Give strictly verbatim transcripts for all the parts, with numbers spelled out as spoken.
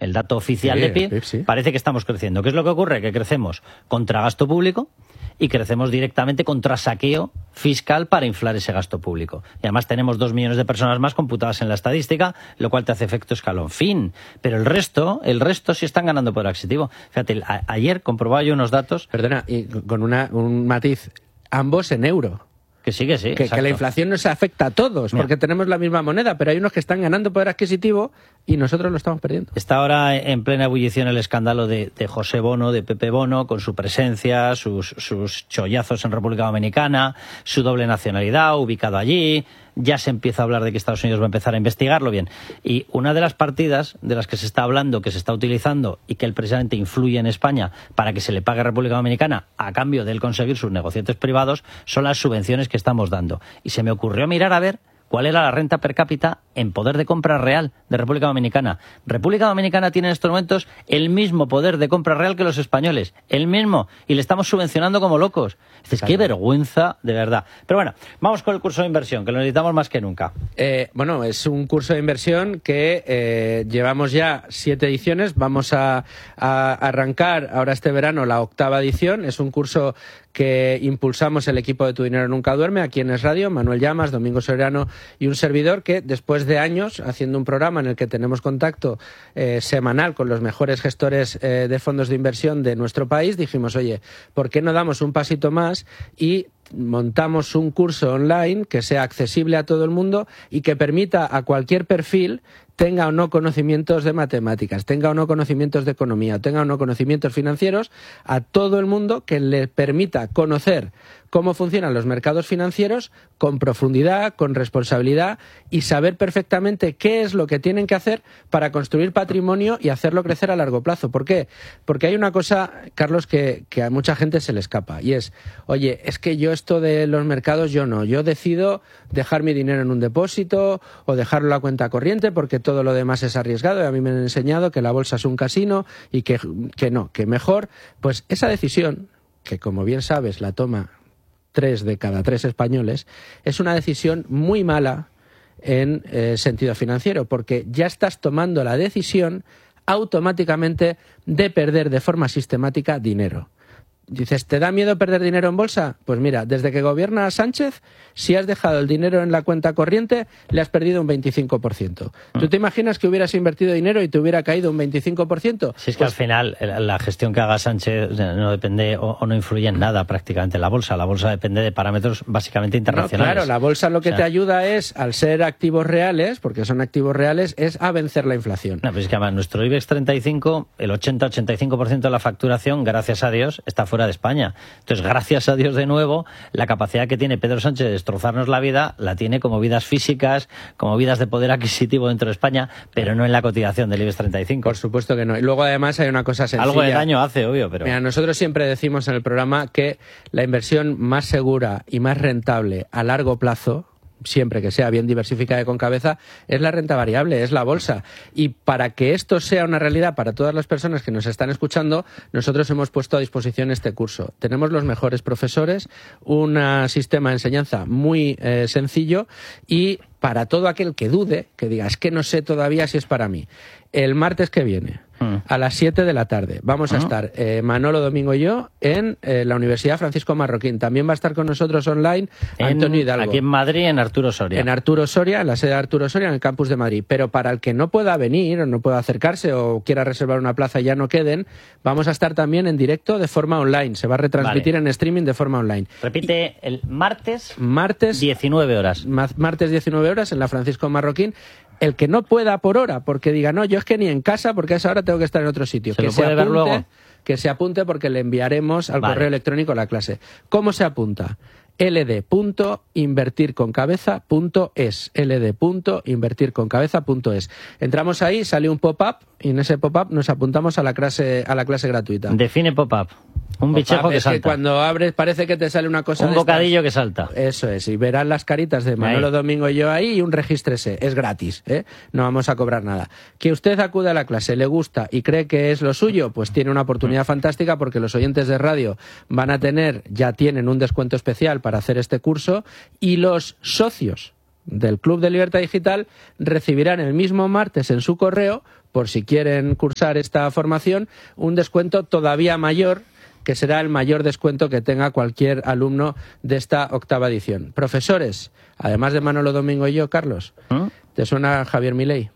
el dato oficial sí, de P I B, P I B sí. parece que estamos creciendo. ¿Qué es lo que ocurre? Que crecemos contra gasto público y crecemos directamente contra saqueo fiscal para inflar ese gasto público. Y además tenemos dos millones de personas más computadas en la estadística, lo cual te hace efecto escalón. Fin. Pero el resto, el resto sí están ganando poder adquisitivo. Fíjate, a, ayer comprobaba yo unos datos... Perdona, y con una, un matiz, ambos en euro. Que sí, que sí. Que, que la inflación nos afecta a todos, Mira. porque tenemos la misma moneda, pero hay unos que están ganando poder adquisitivo y nosotros lo estamos perdiendo. Está ahora en plena ebullición el escándalo de, de José Bono, de Pepe Bono, con su presencia, sus, sus chollazos en República Dominicana, su doble nacionalidad, ubicado allí. Ya se empieza a hablar de que Estados Unidos va a empezar a investigarlo bien. Y una de las partidas de las que se está hablando, que se está utilizando y que él precisamente influye en España para que se le pague a República Dominicana a cambio de él conseguir sus negociantes privados, son las subvenciones que estamos dando. Y se me ocurrió mirar a ver cuál era la renta per cápita en poder de compra real de República Dominicana. República Dominicana tiene en estos momentos el mismo poder de compra real que los españoles, el mismo, y le estamos subvencionando como locos. Dices, qué vergüenza, de verdad. Pero bueno, vamos con el curso de inversión, que lo necesitamos más que nunca. Eh, bueno, es un curso de inversión que eh, llevamos ya siete ediciones, vamos a, a arrancar ahora este verano la octava edición. Es un curso que impulsamos el equipo de Tu Dinero Nunca Duerme, aquí en Es Radio, Manuel Llamas, Domingo Soriano y un servidor, que después de años haciendo un programa en el que tenemos contacto eh, semanal con los mejores gestores eh, de fondos de inversión de nuestro país, dijimos, oye, ¿por qué no damos un pasito más y montamos un curso online que sea accesible a todo el mundo y que permita a cualquier perfil, tenga o no conocimientos de matemáticas, tenga o no conocimientos de economía, tenga o no conocimientos financieros, a todo el mundo, que le permita conocer cómo funcionan los mercados financieros con profundidad, con responsabilidad y saber perfectamente qué es lo que tienen que hacer para construir patrimonio y hacerlo crecer a largo plazo. ¿Por qué? Porque hay una cosa, Carlos, que, que a mucha gente se le escapa y es, oye, es que yo esto de los mercados yo no, yo decido dejar mi dinero en un depósito o dejarlo en la cuenta corriente porque todo lo demás es arriesgado y a mí me han enseñado que la bolsa es un casino y que, que no, que mejor, pues esa decisión, que como bien sabes la toma tres de cada tres españoles, es una decisión muy mala en eh, sentido financiero, porque ya estás tomando la decisión automáticamente de perder de forma sistemática dinero. Dices, ¿te da miedo perder dinero en bolsa? Pues mira, desde que gobierna Sánchez, si has dejado el dinero en la cuenta corriente, le has perdido un veinticinco por ciento. ¿Tú te imaginas que hubieras invertido dinero y te hubiera caído un veinticinco por ciento? Si es que pues, al final la gestión que haga Sánchez no depende o, o no influye en nada prácticamente en la bolsa. La bolsa depende de parámetros básicamente internacionales. No, claro, la bolsa lo que o sea, te ayuda es, al ser activos reales, porque son activos reales, es a vencer la inflación. No, pues es que además nuestro IBEX treinta y cinco, el ochenta a ochenta y cinco por ciento de la facturación, gracias a Dios, está fuera de España. Entonces, gracias a Dios de nuevo, la capacidad que tiene Pedro Sánchez de destrozarnos la vida, la tiene como vidas físicas, como vidas de poder adquisitivo dentro de España, pero no en la cotización del IBEX treinta y cinco. Por supuesto que no. Y luego además hay una cosa sencilla. Algo de daño hace, obvio, pero... Mira, nosotros siempre decimos en el programa que la inversión más segura y más rentable a largo plazo, siempre que sea bien diversificada y con cabeza, es la renta variable, es la bolsa. Y para que esto sea una realidad para todas las personas que nos están escuchando, nosotros hemos puesto a disposición este curso. Tenemos los mejores profesores, un sistema de enseñanza muy eh, sencillo y para todo aquel que dude, que diga, es que no sé todavía si es para mí. El martes que viene, mm. a las siete de la tarde, vamos a uh-huh. estar eh, Manolo, Domingo y yo en eh, la Universidad Francisco Marroquín. También va a estar con nosotros online en, Antonio Hidalgo. Aquí en Madrid, en Arturo Soria. En Arturo Soria, en la sede de Arturo Soria, en el campus de Madrid. Pero para el que no pueda venir, o no pueda acercarse, o quiera reservar una plaza y ya no queden, vamos a estar también en directo de forma online. Se va a retransmitir vale. en streaming de forma online. Repite, y el martes, martes diecinueve horas. Martes diecinueve horas en la Francisco Marroquín. El que no pueda por hora, porque diga, no, yo es que ni en casa, porque a esa hora tengo que estar en otro sitio. ¿Se que lo puede se ver apunte, luego? Que se apunte porque le enviaremos al vale. correo electrónico la clase. ¿Cómo se apunta? l d punto invertir con cabeza punto es l d punto invertir con cabeza punto es. Entramos ahí, sale un pop-up y en ese pop-up nos apuntamos a la clase a la clase gratuita. Define pop-up. Un pop bichejo que es salta. Que cuando abres parece que te sale una cosa Un de bocadillo estas. que salta. Eso es, y verás las caritas de Manolo, ahí. Domingo y yo ahí y un regístrese. Es gratis, ¿eh? No vamos a cobrar nada. Que usted acude a la clase, le gusta y cree que es lo suyo, pues tiene una oportunidad mm. fantástica porque los oyentes de radio van a tener, ya tienen un descuento especial para hacer este curso y los socios del Club de Libertad Digital recibirán el mismo martes en su correo por si quieren cursar esta formación, un descuento todavía mayor, que será el mayor descuento que tenga cualquier alumno de esta octava edición. Profesores, además de Manolo Domingo y yo, Carlos, ¿Mm? ¿te suena Javier Milei?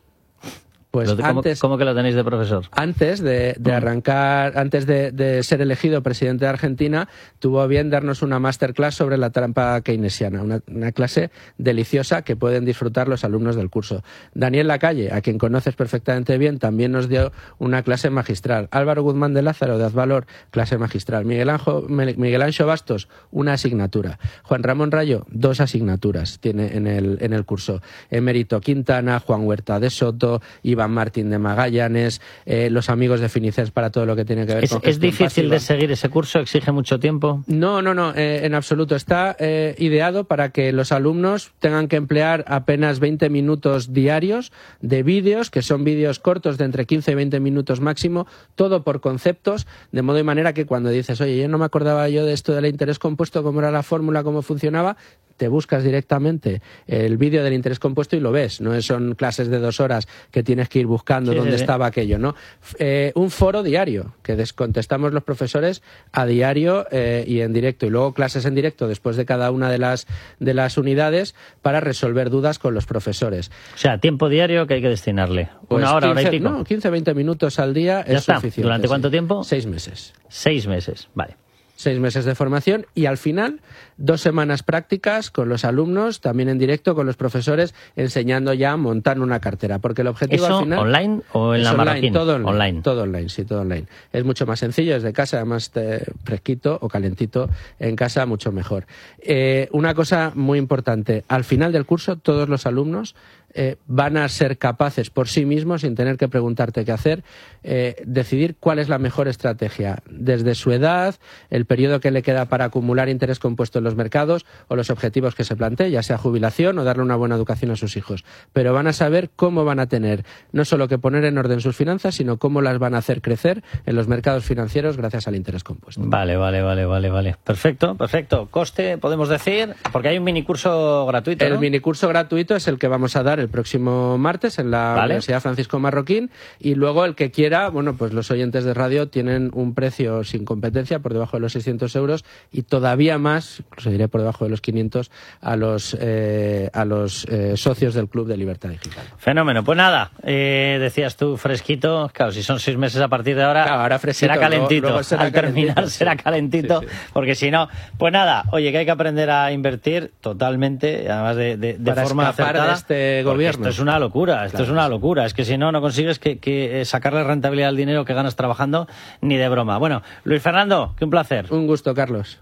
Pues ¿Cómo, antes, ¿Cómo que lo tenéis de profesor? Antes de, de arrancar, antes de, de ser elegido presidente de Argentina, tuvo a bien darnos una masterclass sobre la trampa keynesiana, una, una clase deliciosa que pueden disfrutar los alumnos del curso. Daniel Lacalle, a quien conoces perfectamente bien, también nos dio una clase magistral. Álvaro Guzmán de Lázaro, de Azvalor, clase magistral. Miguel Anjo, Miguel Ancho Bastos, una asignatura. Juan Ramón Rayo, dos asignaturas tiene en el, en el curso. Emérito Quintana, Juan Huerta de Soto, Iván Martín de Magallanes, eh, los amigos de Finicens para todo lo que tiene que ver ¿Es, con ¿Es difícil pasiva. de seguir ese curso? ¿Exige mucho tiempo? No, no, no, eh, en absoluto. Está eh, ideado para que los alumnos tengan que emplear apenas veinte minutos diarios de vídeos, que son vídeos cortos de entre quince y veinte minutos máximo, todo por conceptos, de modo y manera que cuando dices, oye, yo no me acordaba yo de esto del interés compuesto, cómo era la fórmula, cómo funcionaba, te buscas directamente el vídeo del interés compuesto y lo ves. No son clases de dos horas que tienes que ir buscando sí, dónde sí, estaba sí. aquello, ¿no? Eh, un foro diario que contestamos los profesores a diario eh, y en directo, y luego clases en directo después de cada una de las de las unidades para resolver dudas con los profesores. O sea, tiempo diario que hay que destinarle. Pues una hora, quince, hora y pico. No, quince, veinte minutos al día ya es está. suficiente. ¿Durante cuánto sí. tiempo? Seis meses. Seis meses, vale. Seis meses de formación y al final dos semanas prácticas con los alumnos, también en directo con los profesores, enseñando ya a montar una cartera. Porque el objetivo ¿Eso al final... online o en la online, Marroquín? Todo online, online. Todo online, sí, todo online. Es mucho más sencillo desde casa, además te, fresquito o calentito en casa, mucho mejor. Eh, una cosa muy importante, al final del curso todos los alumnos Eh, van a ser capaces por sí mismos, sin tener que preguntarte qué hacer, eh, decidir cuál es la mejor estrategia, desde su edad, el periodo que le queda para acumular interés compuesto en los mercados o los objetivos que se plantee, ya sea jubilación o darle una buena educación a sus hijos. Pero van a saber cómo van a tener no solo que poner en orden sus finanzas, sino cómo las van a hacer crecer en los mercados financieros gracias al interés compuesto. Vale, vale, vale, vale, vale. Perfecto, perfecto. Coste, podemos decir, porque hay un minicurso gratuito, ¿no? El minicurso gratuito es el que vamos a dar el próximo martes en la vale. Universidad Francisco Marroquín, y luego el que quiera, bueno, pues los oyentes de radio tienen un precio sin competencia por debajo de los seiscientos euros y todavía más, incluso diré por debajo de los quinientos, a los eh, a los eh, socios del Club de Libertad Digital. Fenómeno. Pues nada, eh, decías tú fresquito, claro, si son seis meses a partir de ahora, claro, ahora fresquito, será calentito, luego, luego será al terminar calentito, será sí. calentito, sí, sí. porque si no, pues nada, oye, que hay que aprender a invertir totalmente, además de, de, de Para forma acertada, de este gobierno. Esto es una locura, esto claro, es una sí. locura, es que si no, no consigues que, que sacarle rentabilidad al dinero que ganas trabajando ni de broma. Bueno, Luis Fernando, que un placer. Un gusto, Carlos.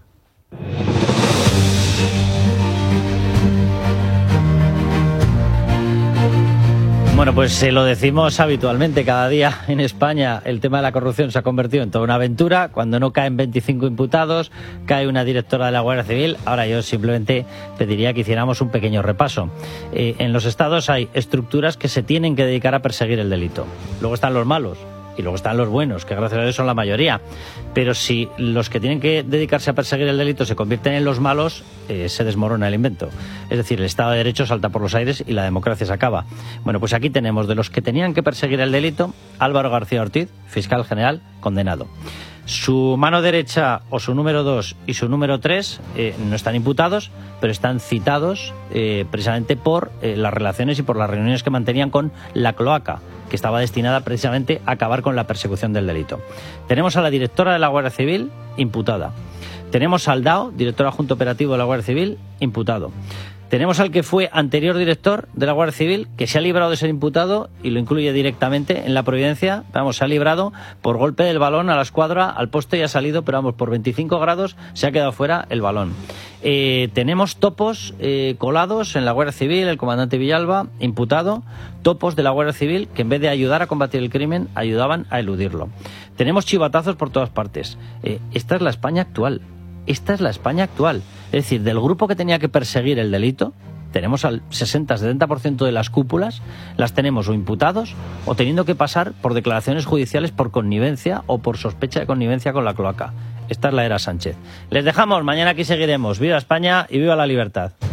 Bueno, pues se lo decimos habitualmente, cada día en España el tema de la corrupción se ha convertido en toda una aventura. Cuando no caen veinticinco imputados, cae una directora de la Guardia Civil. Ahora yo simplemente pediría que hiciéramos un pequeño repaso. Eh, en los estados hay estructuras que se tienen que dedicar a perseguir el delito. Luego están los malos. Y luego están los buenos, que gracias a Dios son la mayoría. Pero si los que tienen que dedicarse a perseguir el delito se convierten en los malos, eh, se desmorona el invento. Es decir, el Estado de Derecho salta por los aires y la democracia se acaba. Bueno, pues aquí tenemos de los que tenían que perseguir el delito, Álvaro García Ortiz, fiscal general, condenado. Su mano derecha o su número dos y su número tres eh, no están imputados, pero están citados eh, precisamente por eh, las relaciones y por las reuniones que mantenían con la cloaca, que estaba destinada precisamente a acabar con la persecución del delito. Tenemos a la directora de la Guardia Civil, imputada. Tenemos al D A O, director adjunto operativo de la Guardia Civil, imputado. Tenemos al que fue anterior director de la Guardia Civil, que se ha librado de ser imputado y lo incluye directamente en la providencia. Vamos, se ha librado por golpe del balón a la escuadra, al poste y ha salido, pero vamos, por veinticinco grados se ha quedado fuera el balón. Eh, tenemos topos eh, colados en la Guardia Civil, el comandante Villalba, imputado, topos de la Guardia Civil que en vez de ayudar a combatir el crimen, ayudaban a eludirlo. Tenemos chivatazos por todas partes. Eh, esta es la España actual. Esta es la España actual. Es decir, del grupo que tenía que perseguir el delito, tenemos al sesenta a setenta por ciento de las cúpulas, las tenemos o imputados o teniendo que pasar por declaraciones judiciales por connivencia o por sospecha de connivencia con la cloaca. Esta es la era Sánchez. Les dejamos, mañana aquí seguiremos. ¡Viva España y viva la libertad!